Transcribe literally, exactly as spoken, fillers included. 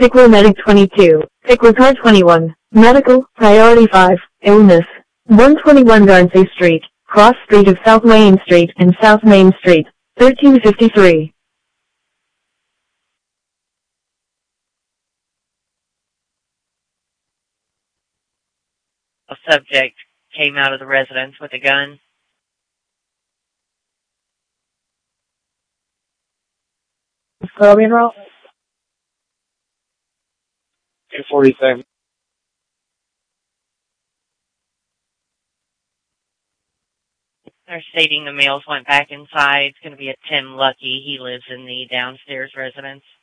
Pickler Medic twenty-two, Pickler Car twenty-one, Medical, Priority five, Illness, one twenty-one Garnsey Street, Cross Street of South Main Street and South Main Street, thirteen fifty-three. A subject came out of the residence with a gun. Colombian route? two forty-seven. They're stating the males went back inside. It's going to be a Tim Lucky. He lives in the downstairs residence.